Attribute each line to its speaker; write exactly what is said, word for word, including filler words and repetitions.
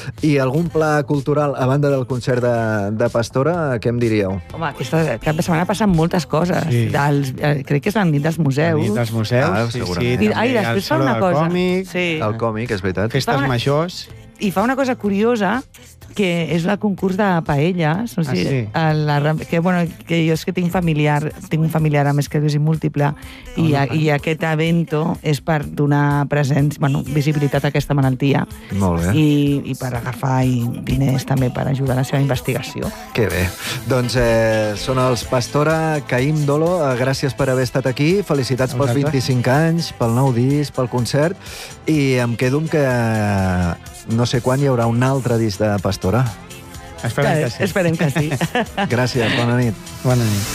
Speaker 1: I algun pla cultural, a banda del concert de, de Pastora, què em diríeu?
Speaker 2: Home, aquesta cap de setmana passen moltes coses.
Speaker 3: Sí.
Speaker 2: Dels, eh, crec que és la nit dels museus.
Speaker 3: La nit dels museus,
Speaker 1: Ah,
Speaker 3: sí, sí.
Speaker 1: segurament.
Speaker 2: I,
Speaker 3: també
Speaker 2: ai,
Speaker 3: hi ha el
Speaker 2: després fa
Speaker 3: Saló
Speaker 2: una
Speaker 3: del
Speaker 2: cosa.
Speaker 3: Còmic,
Speaker 2: Sí.
Speaker 1: El còmic, és veritat.
Speaker 3: festes
Speaker 2: Fa una-
Speaker 3: majors.
Speaker 2: I fa una cosa curiosa, que és el concurs de paelles, o sigui,
Speaker 3: sí?
Speaker 2: a la, que, bueno, que jo és que tinc familiar, tinc un familiar amb esclerosi múltiple, i, a, i aquest evento és per donar presència, bueno, visibilitat a aquesta malaltia,
Speaker 1: Molt bé.
Speaker 2: i, i per agafar i diners també per ajudar a la seva investigació.
Speaker 1: Que bé. Doncs eh, són els Pastora, Caïm Dolo, eh, gràcies per haver estat aquí, felicitats pels
Speaker 3: Vosaltres.
Speaker 1: vint-i-cinc anys, pel nou disc, pel concert, i em quedo amb que no sé quan hi haurà un altre disc de Pastora.
Speaker 3: Esperem que sí.
Speaker 2: Esperem que sí.
Speaker 1: Gràcies, bona nit.
Speaker 3: Bona nit.